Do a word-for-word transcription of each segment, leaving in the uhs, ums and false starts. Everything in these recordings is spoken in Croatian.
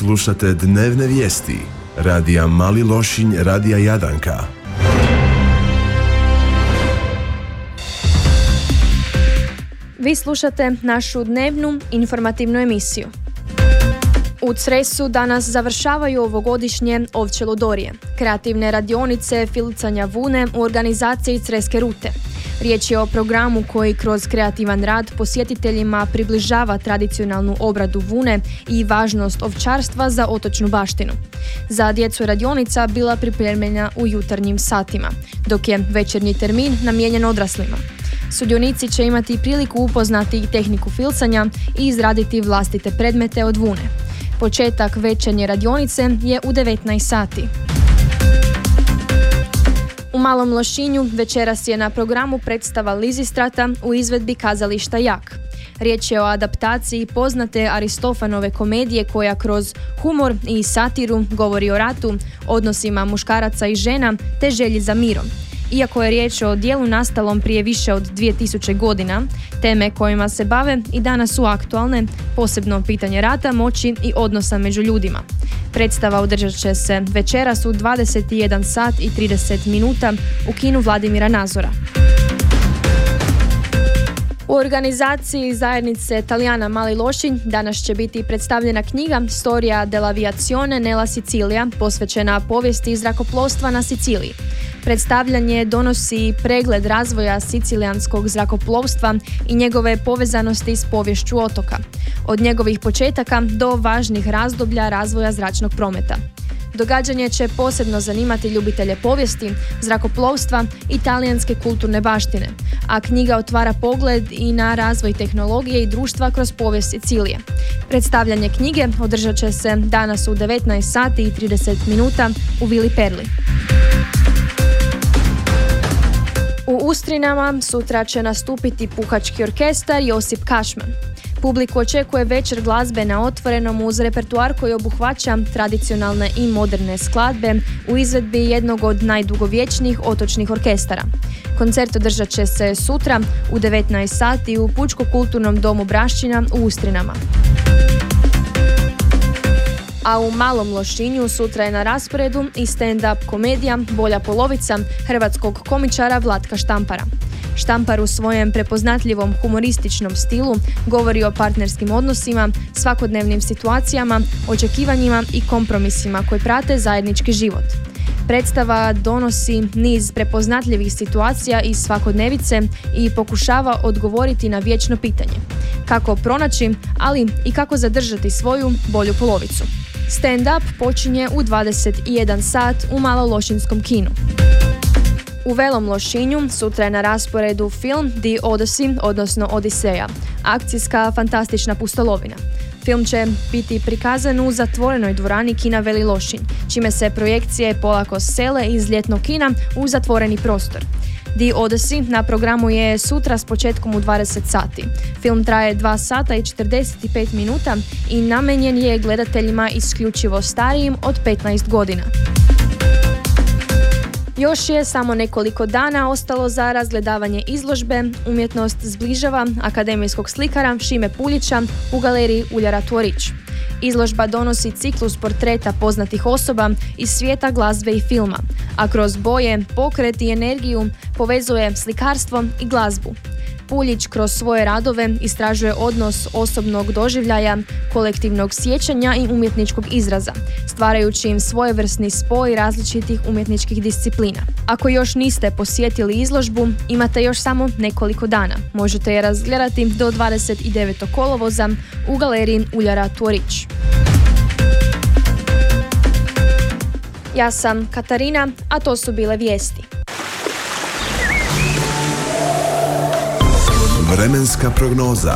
Slušate dnevne vijesti radija Mali Lošinj, radija Jadranka. Vi slušate našu dnevnu informativnu emisiju. U Cresu danas završavaju ovogodišnje Ovčje ludorije, kreativne radionice filcanja vune u organizaciji Creske rute. Riječ je o programu koji kroz kreativan rad posjetiteljima približava tradicionalnu obradu vune i važnost ovčarstva za otočnu baštinu. Za djecu je radionica bila pripremljena u jutarnjim satima, dok je večernji termin namijenjen odraslima. Sudionici će imati priliku upoznati tehniku filcanja i izraditi vlastite predmete od vune. Početak večernje radionice je u devetnaest sati. U Malom Lošinju večeras je na programu predstava Lizistrata u izvedbi kazališta Jak. Riječ je o adaptaciji poznate Aristofanove komedije koja kroz humor i satiru govori o ratu, odnosima muškaraca i žena te želji za mirom. Iako je riječ o dijelu nastalom prije više od dvije tisuće godina, teme kojima se bave i danas su aktualne, posebno pitanje rata, moći i odnosa među ljudima. Predstava održat će se večeras u dvadeset jedan sat i trideset minuta u kinu Vladimira Nazora. U organizaciji zajednice Talijana Mali Lošinj danas će biti predstavljena knjiga Storia dell'aviazione nella Sicilia, posvećena povijesti zrakoplovstva na Siciliji. Predstavljanje donosi pregled razvoja sicilijanskog zrakoplovstva i njegove povezanosti s poviješću otoka, od njegovih početaka do važnih razdoblja razvoja zračnog prometa. Događanje će posebno zanimati ljubitelje povijesti, zrakoplovstva i talijanske kulturne baštine, a knjiga otvara pogled i na razvoj tehnologije i društva kroz povijest Sicilije. Predstavljanje knjige održat će se danas u devetnaest sati i trideset minuta u Vili Perli. U Ustrinama sutra će nastupiti puhački orkestar Josip Kašman. Publiku očekuje večer glazbe na otvorenom uz repertoar koji obuhvaća tradicionalne i moderne skladbe u izvedbi jednog od najdugovječnijih otočnih orkestara. Koncert održat će se sutra u devetnaest sati u Pučko-kulturnom domu Braščina u Ustrinama. A u Malom Lošinju sutra je na rasporedu i stand-up komedija Bolja polovica hrvatskog komičara Vlatka Štampara. Štampar u svojem prepoznatljivom humorističnom stilu govori o partnerskim odnosima, svakodnevnim situacijama, očekivanjima i kompromisima koji prate zajednički život. Predstava donosi niz prepoznatljivih situacija iz svakodnevice i pokušava odgovoriti na vječno pitanje. Kako pronaći, ali i kako zadržati svoju bolju polovicu. Stand-up počinje u dvadeset jedan sat u Malološinskom kinu. U Velom Lošinju sutra je na rasporedu film The Odyssey, odnosno Odiseja, akcijska fantastična pustolovina. Film će biti prikazan u zatvorenoj dvorani kina Veli Lošinj, čime se projekcije polako sele iz ljetnog kina u zatvoreni prostor. The Odyssey na programu je sutra s početkom u dvadeset sati. Film traje dva sata i četrdeset pet minuta i namijenjen je gledateljima isključivo starijim od petnaest godina. Još je samo nekoliko dana ostalo za razgledavanje izložbe Umjetnost zbližava akademijskog slikara Šime Puljića u galeriji Uljara Tvorić. Izložba donosi ciklus portreta poznatih osoba iz svijeta glazbe i filma, a kroz boje, pokret i energiju povezuje slikarstvo i glazbu. Puljić kroz svoje radove istražuje odnos osobnog doživljaja, kolektivnog sjećanja i umjetničkog izraza, stvarajući im svojevrsni spoj različitih umjetničkih disciplina. Ako još niste posjetili izložbu, imate još samo nekoliko dana. Možete je razgledati do dvadeset devetog kolovoza u galeriji Uljara Tvorić. Ja sam Katarina, a to su bile vijesti. Vremenska prognoza.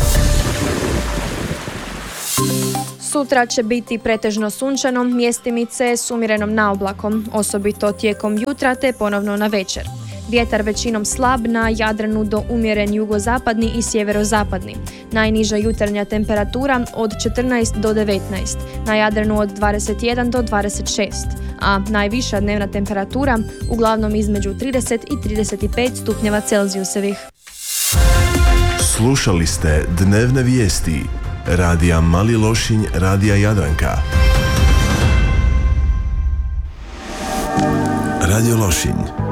Sutra će biti pretežno sunčano, mjestimice s umjerenom naoblakom, osobito tijekom jutra te ponovno na večer. Vjetar većinom slab, na Jadranu do umjeren jugozapadni i sjeverozapadni. Najniža jutarnja temperatura od četrnaest do devetnaest, na Jadranu od dvadeset jedan do dvadeset šest, a najviša dnevna temperatura uglavnom između trideset i trideset pet stupnjeva Celzijusevih. Slušali ste dnevne vijesti radija Mali Lošinj, radija Jadranka. Radio Lošinj.